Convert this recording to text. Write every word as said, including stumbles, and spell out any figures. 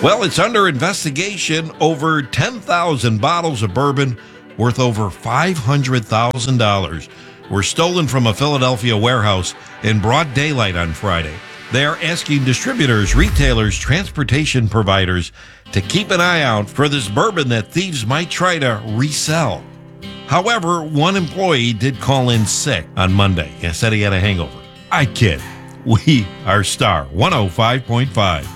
Well, it's under investigation. Over ten thousand bottles of bourbon worth over five hundred thousand dollars were stolen from a Philadelphia warehouse in broad daylight on Friday. They are asking distributors, retailers, transportation providers to keep an eye out for this bourbon that thieves might try to resell. However, one employee did call in sick on Monday and said he had a hangover. I kid. We are Star one oh five point five.